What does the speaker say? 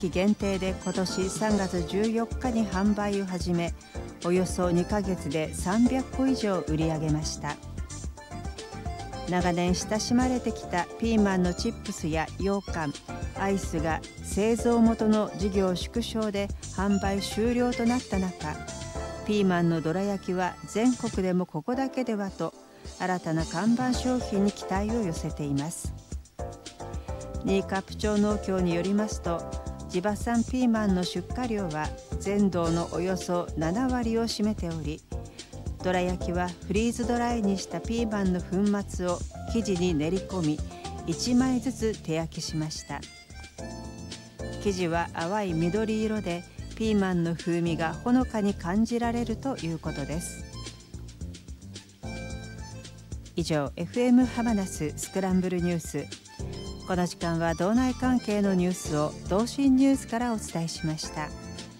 期限定で今年3月14日に販売を始め、およそ2ヶ月で300個以上売り上げました。長年親しまれてきたピーマンのチップスや羊羹、アイスが製造元の事業縮小で販売終了となった中、ピーマンのどら焼きは全国でもここだけではと、新たな看板商品に期待を寄せています。新冠町農協によりますと、地場産ピーマンの出荷量は全道のおよそ7割を占めており、どら焼きはフリーズドライにしたピーマンの粉末を生地に練り込み、1枚ずつ手焼きしました。生地は淡い緑色で、ピーマンの風味がほのかに感じられるということです。以上、FM ハマナススクランブルニュース。この時間は道内関係のニュースを同心ニュースからお伝えしました。